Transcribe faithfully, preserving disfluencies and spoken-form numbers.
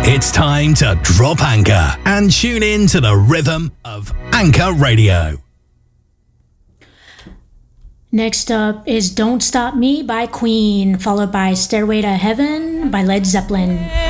It's time to drop anchor and tune in to the rhythm of Anchor Radio. Next up is Don't Stop Me by Queen, followed by Stairway to Heaven by Led Zeppelin.